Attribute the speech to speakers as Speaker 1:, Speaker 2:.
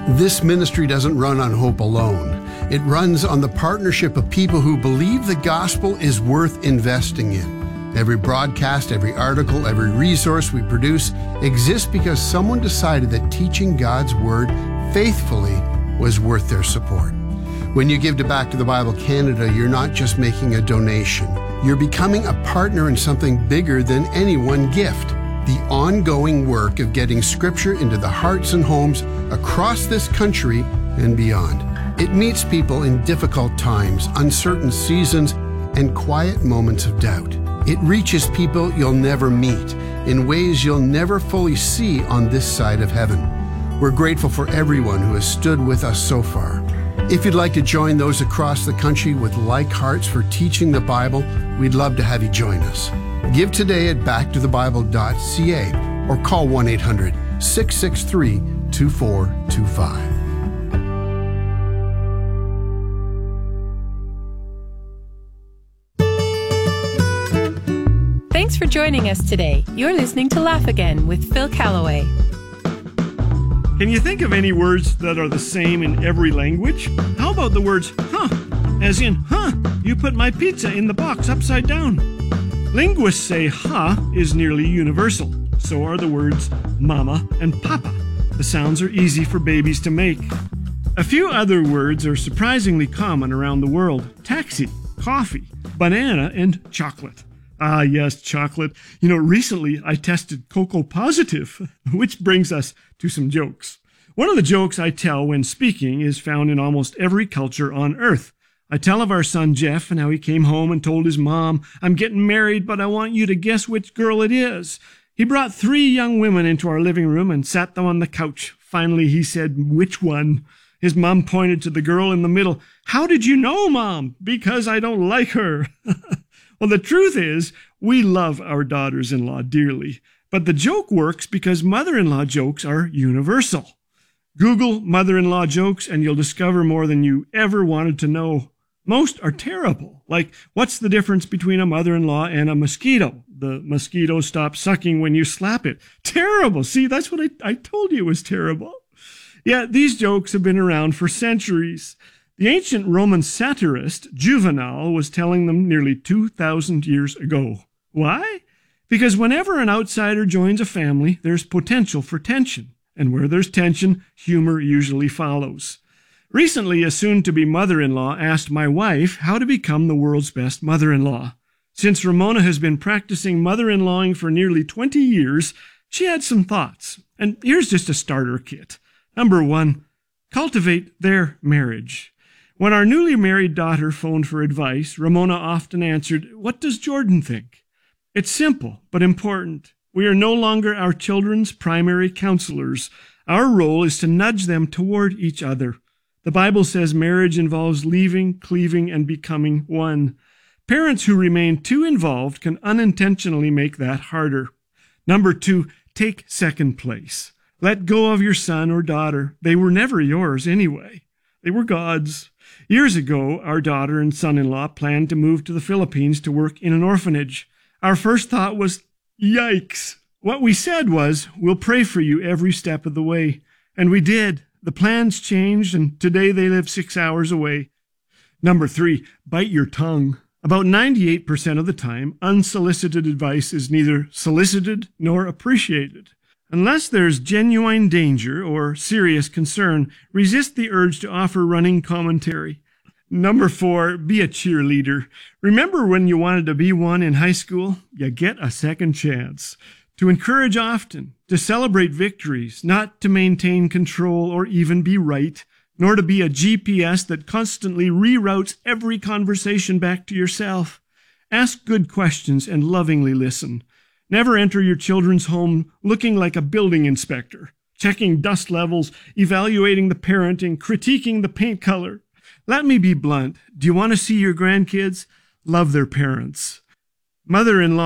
Speaker 1: This ministry doesn't run on hope alone. It runs on the partnership of people who believe the gospel is worth investing in. Every broadcast, every article, every resource we produce exists because someone decided that teaching God's Word faithfully was worth their support. When you give to Back to the Bible Canada, you're not just making a donation. You're becoming a partner in something bigger than any one gift. The ongoing work of getting Scripture into the hearts and homes across this country and beyond. It meets people in difficult times, uncertain seasons, and quiet moments of doubt. It reaches people you'll never meet in ways you'll never fully see on this side of heaven. We're grateful for everyone who has stood with us so far. If you'd like to join those across the country with like hearts for teaching the Bible, we'd love to have you join us. Give today at backtothebible.ca or call 1-800-663-2425.
Speaker 2: Thanks for joining us today. You're listening to Laugh Again with Phil Callaway.
Speaker 3: Can you think of any words that are the same in every language? How about the words huh? As in, you put my pizza in the box upside down. Linguists say huh is nearly universal. So are the words mama and papa. The sounds are easy for babies to make. A few other words are surprisingly common around the world. Taxi, coffee, banana, and chocolate. Ah, yes, chocolate. Recently I tested cocoa positive, which brings us to some jokes. One of the jokes I tell when speaking is found in almost every culture on earth. I tell of our son Jeff and how he came home and told his mom, "I'm getting married, but I want you to guess which girl it is." He brought 3 young women into our living room and sat them on the couch. Finally, he said, "Which one?" His mom pointed to the girl in the middle. "How did you know, Mom?" "Because I don't like her." Well, the truth is, we love our daughters-in-law dearly. But the joke works because mother-in-law jokes are universal. Google mother-in-law jokes and you'll discover more than you ever wanted to know. Most are terrible. Like, what's the difference between a mother-in-law and a mosquito? The mosquito stops sucking when you slap it. Terrible. See, that's what I told you was terrible. Yeah, these jokes have been around for centuries. The ancient Roman satirist Juvenal was telling them nearly 2,000 years ago. Why? Because whenever an outsider joins a family, there's potential for tension. And where there's tension, humor usually follows. Recently, a soon-to-be mother-in-law asked my wife how to become the world's best mother-in-law. Since Ramona has been practicing mother-in-lawing for nearly 20 years, she had some thoughts. And here's just a starter kit. Number 1, cultivate their marriage. When our newly married daughter phoned for advice, Ramona often answered, "What does Jordan think?" It's simple, but important. We are no longer our children's primary counselors. Our role is to nudge them toward each other. The Bible says marriage involves leaving, cleaving, and becoming one. Parents who remain too involved can unintentionally make that harder. Number 2, take second place. Let go of your son or daughter. They were never yours anyway. They were God's. Years ago, our daughter and son-in-law planned to move to the Philippines to work in an orphanage. Our first thought was, yikes. What we said was, we'll pray for you every step of the way. And we did. The plans changed, and today they live 6 hours away. Number 3, bite your tongue. About 98% of the time, unsolicited advice is neither solicited nor appreciated. Unless there's genuine danger or serious concern, resist the urge to offer running commentary. Number 4, be a cheerleader. Remember when you wanted to be one in high school? You get a second chance. To encourage often, to celebrate victories, not to maintain control or even be right, nor to be a GPS that constantly reroutes every conversation back to yourself. Ask good questions and lovingly listen. Never enter your children's home looking like a building inspector, checking dust levels, evaluating the parenting, critiquing the paint color. Let me be blunt. Do you want to see your grandkids? Love their parents. Mother-in-law